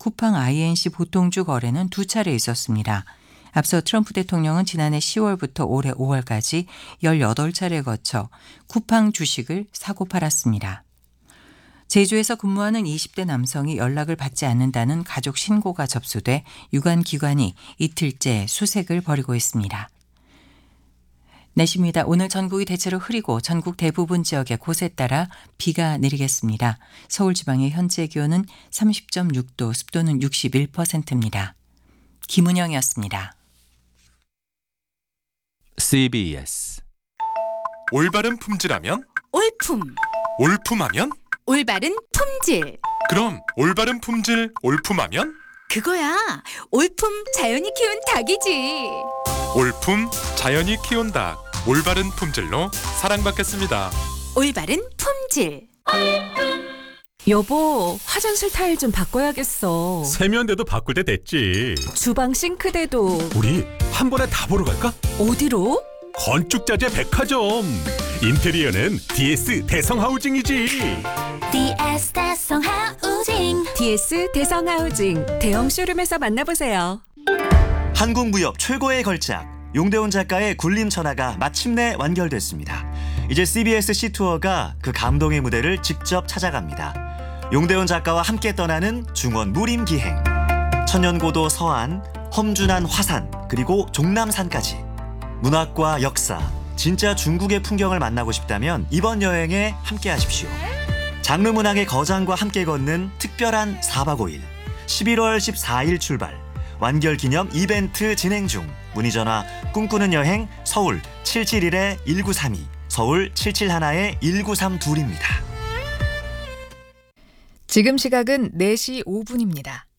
쿠팡 INC 보통주 거래는 2차례 있었습니다. 앞서 트럼프 대통령은 지난해 10월부터 올해 5월까지 18차례에 거쳐 쿠팡 주식을 사고 팔았습니다. 제주에서 근무하는 20대 남성이 연락을 받지 않는다는 가족 신고가 접수돼 유관기관이 이틀째 수색을 벌이고 있습니다. 날씨입니다. 오늘 전국이 대체로 흐리고 전국 대부분 지역에 곳에 따라 비가 내리겠습니다. 서울 지방의 현재 기온은 30.6도, 습도는 61%입니다. 김은영이었습니다. CBS 올바른 품질하면? 올품, 올품하면? 올바른 품질. 그럼 올바른 품질 올품하면? 그거야. 올품 자연이 키운 닭이지. 올품 자연이 키운 닭 올바른 품질로 사랑받겠습니다. 올바른 품질. 여보, 화장실 타일 좀 바꿔야겠어. 세면대도 바꿀 때 됐지. 주방 싱크대도. 우리 한 번에 다 보러 갈까? 어디로? 건축자재 백화점. 인테리어는 DS 대성하우징이지. DS 대성하우징. DS 대성하우징 대형 쇼룸에서 만나보세요. 한국무협 최고의 걸작 용대훈 작가의 굴림천하가 마침내 완결됐습니다. 이제 CBS 시투어가 그 감동의 무대를 직접 찾아갑니다. 용대훈 작가와 함께 떠나는 중원 무림기행, 천연고도 서안, 험준한 화산, 그리고 종남산까지 문학과 역사, 진짜 중국의 풍경을 만나고 싶다면 이번 여행에 함께 하십시오. 장르문학의 거장과 함께 걷는 특별한 4박 5일 11월 14일 출발, 완결기념 이벤트 진행 중. 문의전화 꿈꾸는 여행 서울 771-1932, 서울 771-1932입니다. 지금 시각은 4시 5분입니다.